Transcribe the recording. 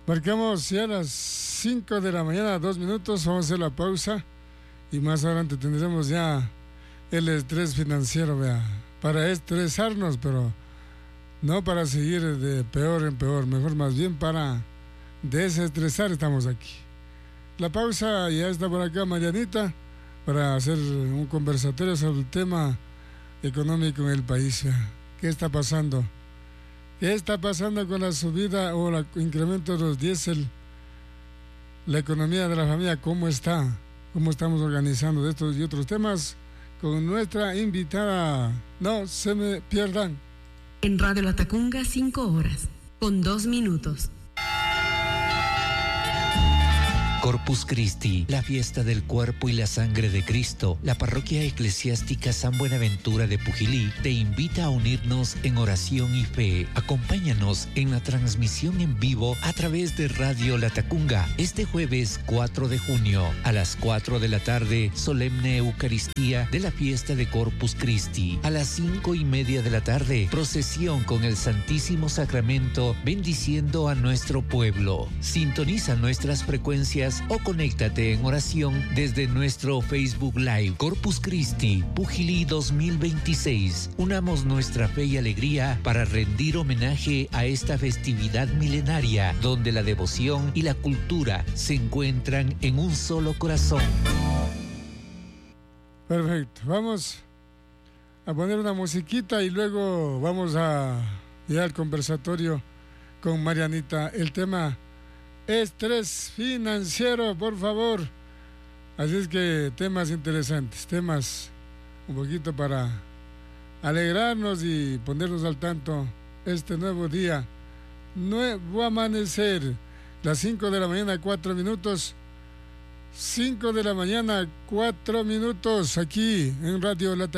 Marcamos ya las 5 de la mañana, 2 minutos, vamos a hacer la pausa y más adelante tendremos ya el estrés financiero, vea, para estresarnos, pero no para seguir de peor en peor, mejor más bien para desestresar. Estamos aquí. La pausa, ya está por acá Marianita para hacer un conversatorio sobre el tema económico en el país. ¿Qué está pasando? ¿Qué está pasando con la subida o el incremento de los diésel? La economía de la familia, ¿cómo está? ¿Cómo estamos organizando de estos y otros temas? Con nuestra invitada. No se me pierdan. En Radio Latacunga, 5 horas, con 2 minutos. Corpus Christi, la fiesta del cuerpo y la sangre de Cristo. La parroquia eclesiástica San Buenaventura de Pujilí te invita a unirnos en oración y fe. Acompáñanos en la transmisión en vivo a través de Radio Latacunga este jueves 4 de junio a las 4 de la tarde, solemne Eucaristía de la fiesta de Corpus Christi. A las 5:30 de la tarde, procesión con el Santísimo Sacramento bendiciendo a nuestro pueblo. Sintoniza nuestras frecuencias o conéctate en oración desde nuestro Facebook Live. Corpus Christi, Pujilí 2026. Unamos nuestra fe y alegría para rendir homenaje a esta festividad milenaria, donde la devoción y la cultura se encuentran en un solo corazón. Perfecto, vamos a poner una musiquita y luego vamos a ir al conversatorio con Marianita. El tema: estrés financiero, por favor. Así es que temas interesantes, temas un poquito para alegrarnos y ponernos al tanto este nuevo día, nuevo amanecer. Las 5 de la mañana, 4 minutos. 5 de la mañana, 4 minutos, aquí en Radio Lata.